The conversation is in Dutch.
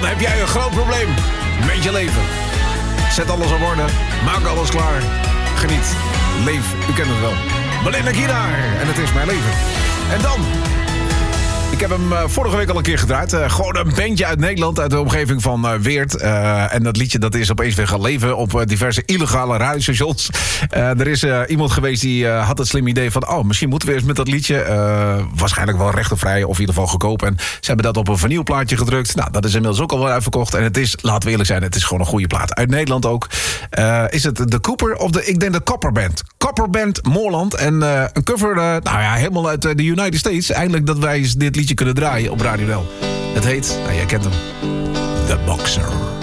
heb jij een groot probleem met je leven. Zet alles op orde, maak alles klaar. Geniet, leef, u kent het wel. Belinda Kinaar en het is mijn leven. En dan... Ik heb hem vorige week al een keer gedraaid. Gewoon een bandje uit Nederland, uit de omgeving van Weert. En dat liedje dat is opeens weer gaan leven op diverse illegale radiostations. Er is iemand geweest die had het slim idee van... misschien moeten we eens met dat liedje. Waarschijnlijk wel rechtenvrij of in ieder geval goedkoop. En ze hebben dat op een vinylplaatje gedrukt. Nou, dat is inmiddels ook al wel uitverkocht. En het is, laten we eerlijk zijn, het is gewoon een goede plaat. Uit Nederland ook. Is het de Cooper of ik denk de Copper Band. Copper Band Moorland. En een cover, helemaal uit de United States. Eindelijk dat wij dit liedje kunnen draaien op Radio Del. Het heet, jij kent hem, The Boxer.